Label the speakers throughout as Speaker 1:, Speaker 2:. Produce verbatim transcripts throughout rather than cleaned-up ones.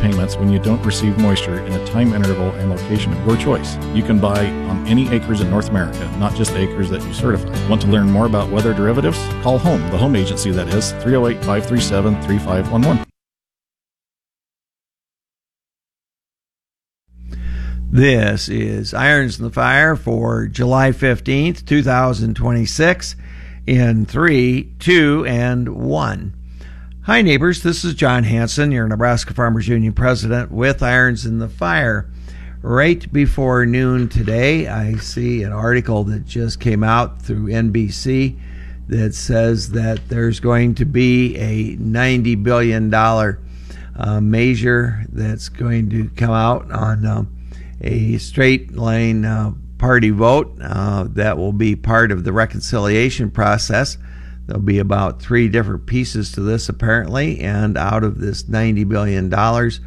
Speaker 1: payments when you don't receive moisture in a time interval and location of your choice. You can buy on any acres in North America, not just the acres that you certify. Want to learn more about weather derivatives? Call Home, the home agency that is, three oh eight, five three seven, three five one one.
Speaker 2: This is Irons in the Fire for July fifteenth, twenty twenty-six in three, two, and one. Hi, neighbors. This is John Hanson, your Nebraska Farmers Union president with Irons in the Fire. Right before noon today, I see an article that just came out through N B C that says that there's going to be a ninety billion dollars uh, measure that's going to come out on uh, a straight line uh, party vote uh, that will be part of the reconciliation process. There'll be about three different pieces to this, apparently, and out of this ninety billion dollars,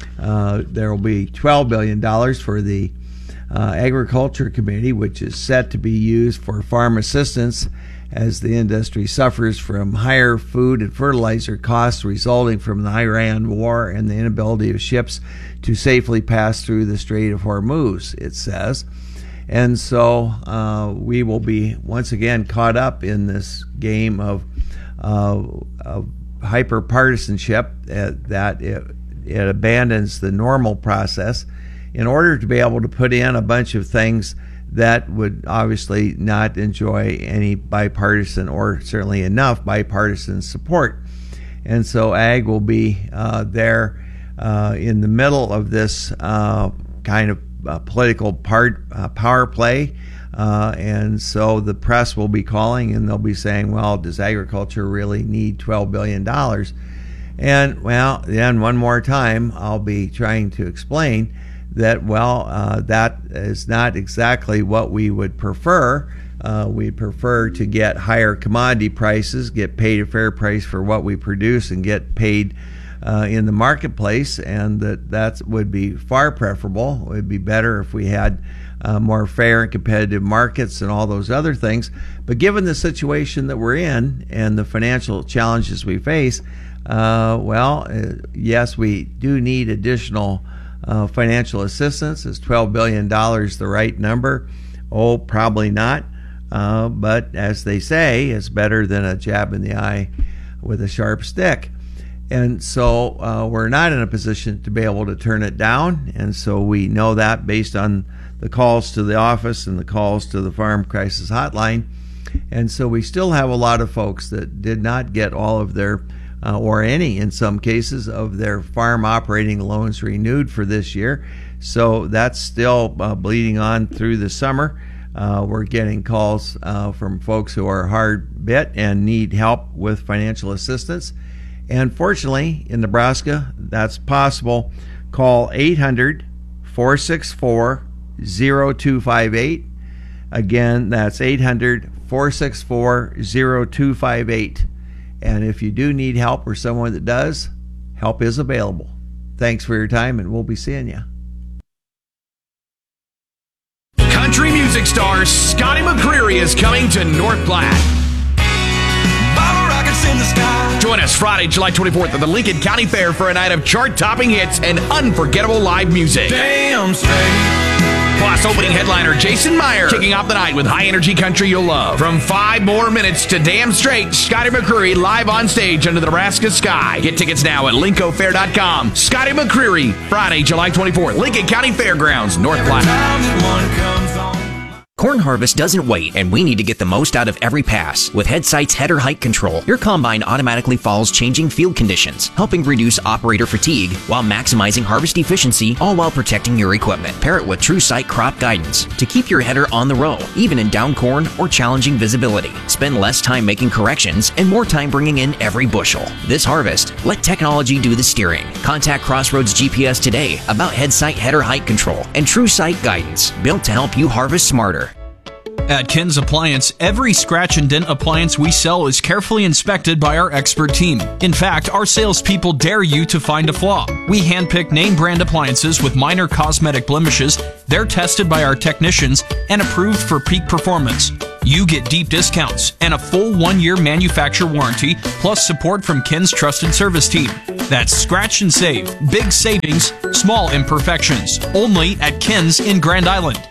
Speaker 2: uh, there will be twelve billion dollars for the uh, Agriculture Committee, which is set to be used for farm assistance as the industry suffers from higher food and fertilizer costs resulting from the Iran war and the inability of ships to safely pass through the Strait of Hormuz, it says. And so uh, we will be once again caught up in this game of, uh, of hyper-partisanship uh, that it, it abandons the normal process in order to be able to put in a bunch of things that would obviously not enjoy any bipartisan or certainly enough bipartisan support. And so ag will be uh, there uh, in the middle of this uh, kind of uh, political part, uh, power play. Uh, and so the press will be calling and they'll be saying, well, does agriculture really need twelve billion dollars? And, well, then one more time, I'll be trying to explain that, well, uh, that is not exactly what we would prefer. Uh, we'd prefer to get higher commodity prices, get paid a fair price for what we produce, and get paid uh, in the marketplace, and that that would be far preferable. It would be better if we had uh, more fair and competitive markets and all those other things. But given the situation that we're in and the financial challenges we face, uh, well, uh, yes, we do need additional Uh, financial assistance. Is twelve billion dollars the right number? Oh, probably not. Uh, but as they say, it's better than a jab in the eye with a sharp stick. And so uh, we're not in a position to be able to turn it down. And so we know that based on the calls to the office and the calls to the Farm Crisis Hotline. And so we still have a lot of folks that did not get all of their Uh, or any, in some cases, of their farm operating loans renewed for this year. So that's still uh, bleeding on through the summer. Uh, we're getting calls uh, from folks who are hard bit and need help with financial assistance. And fortunately, in Nebraska, that's possible. Call eight hundred, four six four, zero two five eight. Again, that's eight hundred, four six four, zero two five eight. And if you do need help or someone that does, help is available. Thanks for your time, and we'll be seeing you.
Speaker 3: Country music star Scotty McCreery is coming to North Platte. In the sky. Join us Friday, July twenty-fourth at the Lincoln County Fair for a night of chart-topping hits and unforgettable live music. Damn straight. Plus, opening headliner Jason Meyer kicking off the night with high-energy country you'll love. From five more minutes to Damn Straight, Scotty McCreery live on stage under the Nebraska sky. Get tickets now at linco fair dot com. Scotty McCreery, Friday, July twenty-fourth, Lincoln County Fairgrounds, North Platte.
Speaker 4: Corn harvest doesn't wait, and we need to get the most out of every pass. With Headsight's header height control, your combine automatically follows changing field conditions, helping reduce operator fatigue while maximizing harvest efficiency, all while protecting your equipment. Pair it with TrueSight crop guidance to keep your header on the row, even in down corn or challenging visibility. Spend less time making corrections and more time bringing in every bushel. This harvest, let technology do the steering. Contact Crossroads G P S today about Headsight header height control and TrueSight guidance, built to help you harvest smarter.
Speaker 5: At Ken's Appliance, every scratch and dent appliance we sell is carefully inspected by our expert team. In fact, our salespeople dare you to find a flaw. We handpick name brand appliances with minor cosmetic blemishes. They're tested by our technicians and approved for peak performance. You get deep discounts and a full one-year manufacturer warranty, plus support from Ken's trusted service team. That's scratch and save. Big savings, small imperfections. Only at Ken's in Grand Island.